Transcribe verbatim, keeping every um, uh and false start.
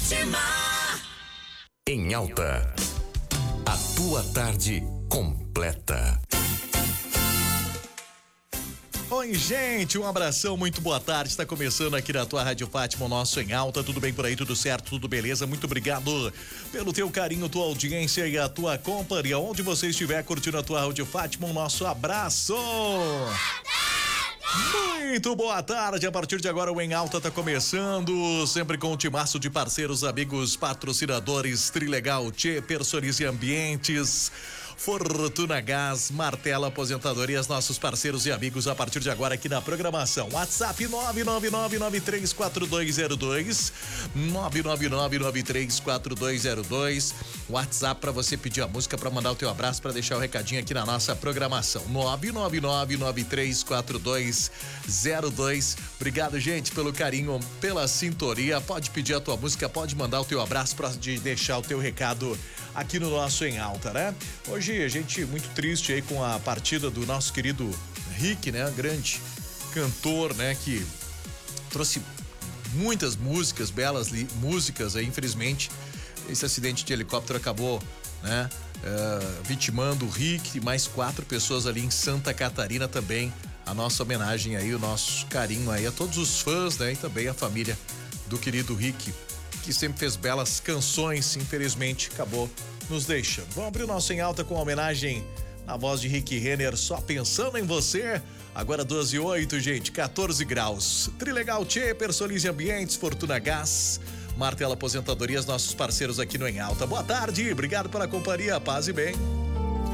Fátima. Em Alta, a tua tarde completa. Oi, gente, um abração, muito boa tarde. Está começando aqui na tua Rádio Fátima, o nosso Em Alta. Tudo bem por aí, tudo certo, tudo beleza? Muito obrigado pelo teu carinho, tua audiência e a tua companhia. Onde você estiver curtindo a tua Rádio Fátima, o nosso abraço. Muito boa tarde, a partir de agora o Em Alta tá começando, sempre com um timaço de parceiros, amigos, patrocinadores, Trilegal, Tchê, Personize Ambientes, Fortuna Gás, Martelo Aposentadorias, nossos parceiros e amigos a partir de agora aqui na programação. WhatsApp nove nove nove nove três quatro dois zero dois, nove nove nove nove três quatro dois zero dois, WhatsApp para você pedir a música, para mandar o teu abraço, para deixar o recadinho aqui na nossa programação. nove nove nove nove três quatro dois zero dois. Obrigado, gente, pelo carinho, pela sintonia. Pode pedir a tua música, pode mandar o teu abraço para de deixar o teu recado aqui no nosso Em Alta, né? Hoje a gente muito triste aí com a partida do nosso querido Rick, né? Grande cantor, né? Que trouxe muitas músicas, belas li- músicas aí, infelizmente. Esse acidente de helicóptero acabou, né? Uh, vitimando o Rick e mais quatro pessoas ali em Santa Catarina também. A nossa homenagem aí, o nosso carinho aí a todos os fãs, né? E também a família do querido Rick, que sempre fez belas canções, infelizmente acabou nos deixando. Vamos abrir o nosso Em Alta com a homenagem na voz de Rick Renner, Só Pensando em Você. Agora doze e oito, gente, quatorze graus. Trilegal Tchê, Personize Ambientes, Fortuna Gás, Martelo Aposentadorias, nossos parceiros aqui no Em Alta. Boa tarde, obrigado pela companhia, paz e bem.